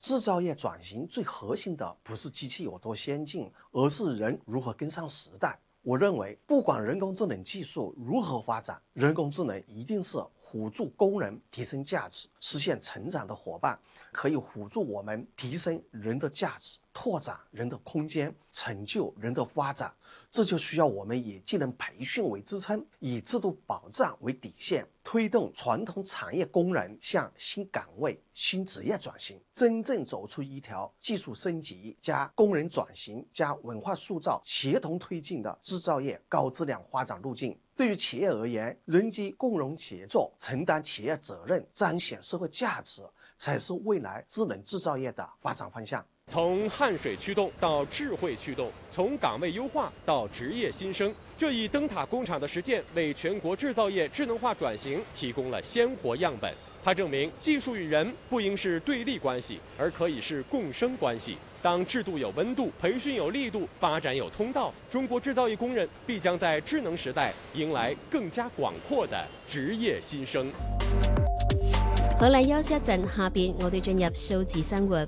制造业转型最核心的不是机器有多先进，而是人如何跟上时代。我认为，不管人工智能技术如何发展，人工智能一定是辅助工人提升价值、实现成长的伙伴，可以辅助我们提升人的价值、拓展人的空间、成就人的发展。这就需要我们以技能培训为支撑，以制度保障为底线，推动传统产业工人向新岗位、新职业转型，真正走出一条技术升级加工人转型加文化塑造协同推进的制造业高质量发展路径。对于企业而言，人机共融协作，承担企业责任，彰显社会价值，才是未来智能制造业的发展方向。 从汗水驱动到智慧驱动，从岗位优化到职业新生，这一灯塔工厂的实践为全国制造业智能化转型提供了鲜活样本。它证明，技术与人不应是对立关系，而可以是共生关系。当制度有温度，培训有力度，发展有通道，中國製造業工人必將在智能時代迎來更加廣闊的職業新生。 好啦，休息一陣，下邊我哋進入數字生活。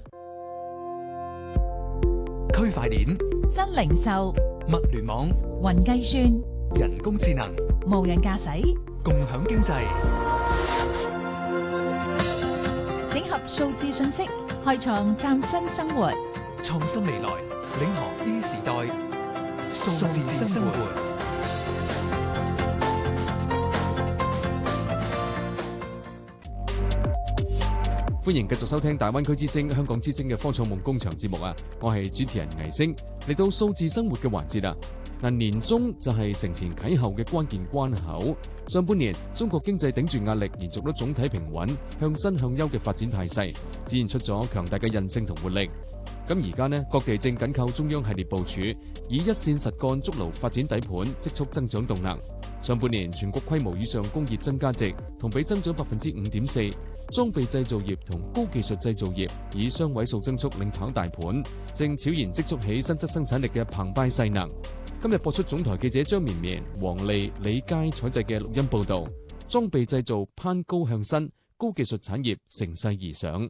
區塊鏈、 新零售、 物聯網、 雲計算、 人工智能、 無人駕駛、 共享經濟， 整合數字信息，開創嶄新生活， 創新未來，領航 E 時代，數字生活。 歡迎繼續收聽大灣區之聲、香港之聲嘅科創夢工場節目啊！我係主持人倪星，嚟到數字生活嘅環節啦。年中就係承前啟後嘅關鍵關口。上半年中國經濟頂住壓力，延續咗總體平穩、向新向優嘅發展態勢，展現出咗強大嘅韌性同活力。咁而家呢，各地正緊靠中央系列部署，以一線實幹築牢發展底盤，積蓄增長動能。上半年全國規模以上工業增加值同比增長5.4%，裝備製造業同高技術製造業以雙位數增速領跑大盤，正悄然積蓄起新質生產力嘅澎湃勢能。今日播出總台記者張綿綿、黃麗、李佳採製嘅錄音報導，裝備製造攀高向新，高技術產業乘勢而上。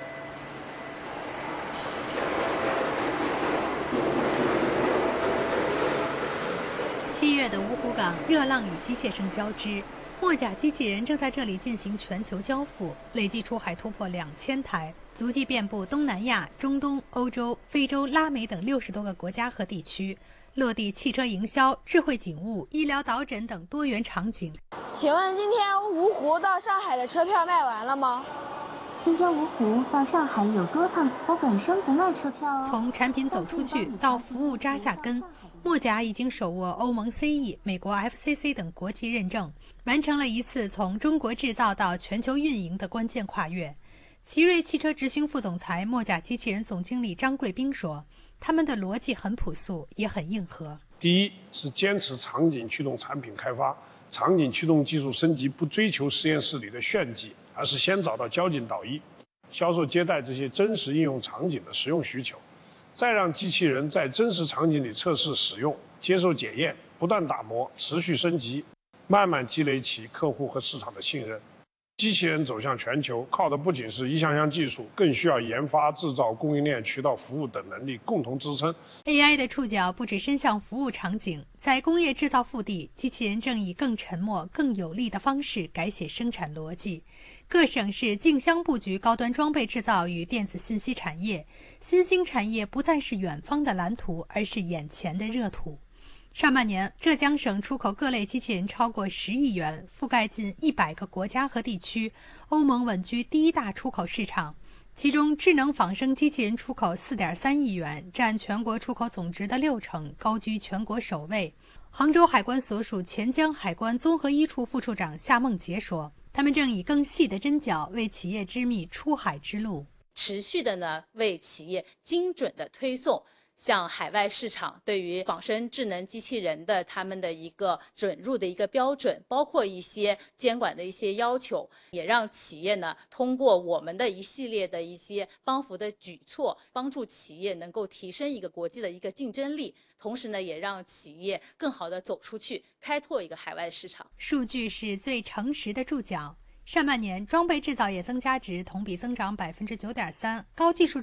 7月的芜湖港，熱浪與機械聲交織，墨甲機器人正在這裡進行全球交付，累計出海突破2000台，足跡遍佈東南亞、中東、歐洲、非洲、拉美等60多個國家和地區，落地汽車營銷、智慧警務、醫療導診等多元場景。 請問今天芜湖到上海的車票賣完了嗎？ 今天芜湖到上海有多趟，我本身不賣車票哦。 從產品走出去到服務扎下根，墨甲已經手握歐盟 CE、美國 FCC 等國際認證，完成了一次從中國製造到全球運營的關鍵跨越。奇瑞汽車執行副總裁、墨甲機器人總經理張貴斌說，他們的邏輯很樸素，也很硬核。 第一是堅持場景驅動產品開發，場景驅動技術升級不追求實驗室裡的炫技，而是先找到交警導醫，銷售接待這些真實應用場景的實用需求，再讓機器人在真實場景裡測試使用，接受檢驗，不斷打磨，持續升級，慢慢積累起客戶和市場的信任。機器人走向全球，靠的不僅是一項項技術，更需要研發、製造、供應鏈、渠道服務等能力共同支撐。 AI 的觸角不止伸向服務場景，在工業製造腹地，機器人正以更沉默、更有力的方式改寫生產邏輯。各省市競相佈局高端裝備製造與電子信息產業，新興產業不再是遠方的藍圖，而是眼前的熱土。上半年，浙江省出口各類機器人超過10億元，覆蓋近100個國家和地區，歐盟穩居第一大出口市場。其中，智能仿生機器人出口4.3億元，佔全國出口總值的60%，高居全國首位。杭州海關所屬錢江海關綜合一處副處長夏夢潔說，他們正以更細的針腳為企業織密出海之路， 持續的呢為企業精準的推送向海外市場，對於仿生智能機器人的他們的一個准入的一個標準，包括一些監管的一些要求，也讓企業呢通過我們的一系列的一些幫扶的舉措，幫助企業能夠提升一個國際的一個競爭力，同時呢也讓企業更好的走出去，開拓一個海外市場。 數據是最誠實的注腳。上半年，裝備製造業增加值同比增長9.3%，高技術